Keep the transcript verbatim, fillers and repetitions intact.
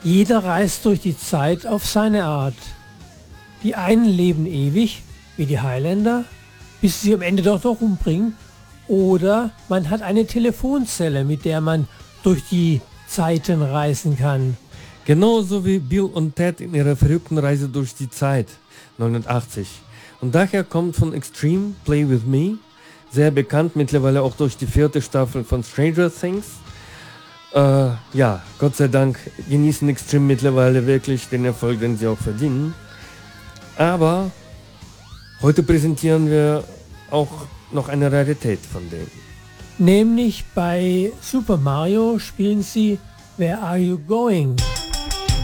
Jeder reist durch die Zeit auf seine Art. Die einen leben ewig, wie die Highlander, bis sie am Ende doch doch umbringen. Oder man hat eine Telefonzelle, mit der man durch die Zeiten reisen kann. Genauso wie Bill und Ted in ihrer verrückten Reise durch die Zeit, neunundachtzig. Und daher kommt von Extreme Play With Me, sehr bekannt mittlerweile auch durch die vierte Staffel von Stranger Things. Äh, ja, Gott sei Dank genießen Extreme mittlerweile wirklich den Erfolg, den sie auch verdienen. Aber heute präsentieren wir auch noch eine Rarität von denen. Nämlich bei Super Mario spielen sie Where Are You Going?